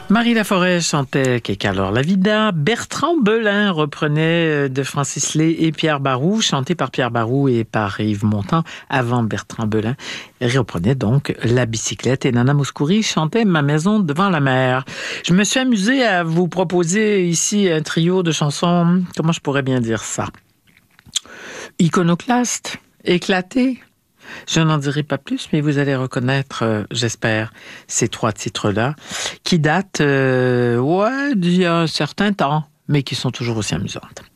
Marie Laforêt chantait Qu'est alors la vida. Bertrand Belin reprenait de Francis Lay et Pierre Barroux, chanté par Pierre Barroux et par Yves Montand avant Bertrand Belin. Il reprenait donc La bicyclette et Nana Mouskouri chantait Ma maison devant la mer. Je me suis amusée à vous proposer ici un trio de chansons, comment je pourrais bien dire ça? Iconoclaste, éclaté. Je n'en dirai pas plus, mais vous allez reconnaître, j'espère, ces trois titres-là, qui datent d'il y a un certain temps, mais qui sont toujours aussi amusantes.